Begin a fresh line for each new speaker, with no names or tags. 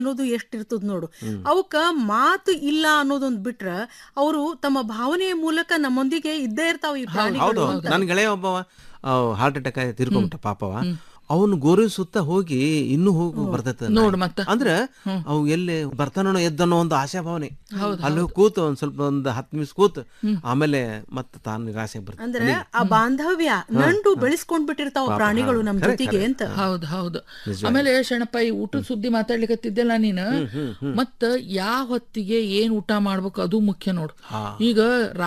ಅನ್ನೋದು ಎಷ್ಟಿರ್ತದ ನೋಡು. ಅವಕ್ಕ ಮಾತು ಇಲ್ಲ ಅನ್ನೋದೊಂದ್ ಬಿಟ್ರ ಅವರು ತಮ್ಮ ಭಾವನೆಯ ಮೂಲಕ ನಮ್ಮೊಂದಿಗೆ ಇದ್ದೇ ಇರ್ತಾವ ಈ
ಹೌದು
ಪ್ರಾಣಿಗಳು
ಹೌದು.
ಅಂತ.
ನನ್ನ ಗೆಳೆಯ ಒಬ್ಬವ ಹಾರ್ಟ್ ಅಟ್ಯಾಕ್ ಆಗಿ ತೀರ್ಕೊಂಬಿಟ್ಟ ಪಾಪವ. ಅವನು ಗೋರಿ ಸುತ್ತ ಹೋಗಿ ಇನ್ನೂ ಹೋಗಿ ಬರ್ತೈತೆ
ನೋಡು ಮತ್ತ.
ಅಂದ್ರೆ ಅವು ಎಲ್ಲಿ ಬರ್ತಾನೋ ಎದ್ದನೋ ಒಂದು ಆಶಾಭಾವನೆ. ಅಲ್ಲಿ ಕೂತು ಒಂದ್ ಸ್ವಲ್ಪ ಒಂದು 10 ನಿಮಿಷ ಕೂತು ಆಮೇಲೆ ಮತ್ತೆ ತಾನು ನಿರಾಸೆ ಬರ್ತದೆ.
ಅಂದ್ರೆ ಆ ಬಾಂಧವ್ಯ ನಂಟು ಬೆಳೆಸ್ಕೊಂಡ್ ಬಿಟ್ಟಿರ್ತಾವ ಪ್ರಾಣಿಗಳು ನಮ್ ಜೊತೆಗೆ ಅಂತ.
ಹೌದು ಹೌದು. ಆಮೇಲೆ ಶರಣಪ್ಪ, ಈ ಊಟದ ಸುದ್ದಿ ಮಾತಾಡ್ಲಿಕತ್ತಿದ್ದೆಲ್ಲ ನೀನು, ಮತ್ತ ಯಾವ ಹೊತ್ತಿಗೆ ಏನ್ ಊಟ ಮಾಡ್ಬೇಕು ಅದು ಮುಖ್ಯ ನೋಡು. ಈಗ